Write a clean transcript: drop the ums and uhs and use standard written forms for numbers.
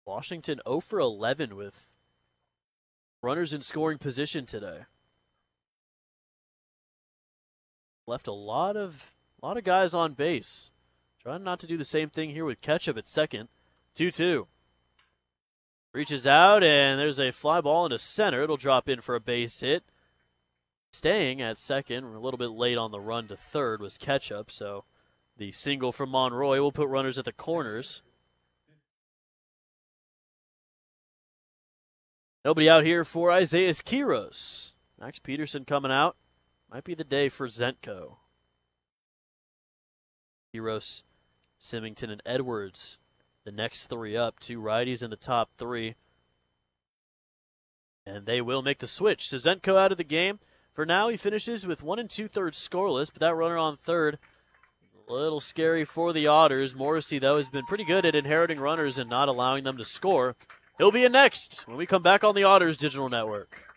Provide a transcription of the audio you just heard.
Washington 0 for 11 with runners in scoring position today. Left a lot of guys on base. Trying not to do the same thing here with Ketchup at second. 2-2. Reaches out, and there's a fly ball into center. It'll drop in for a base hit. Staying at second, a little bit late on the run to third, was Ketchup, so the single from Monroy will put runners at the corners. Nobody out here for Isaias Quiros. Max Peterson coming out. Might be the day for Zentko. Quiros, Symington, and Edwards, the next three up. Two righties in the top three. And they will make the switch. So Zentko out of the game. For now, he finishes with 1 2/3 scoreless, but that runner on third is a little scary for the Otters. Morrissey, though, has been pretty good at inheriting runners and not allowing them to score. He'll be in next when we come back on the Otters Digital Network.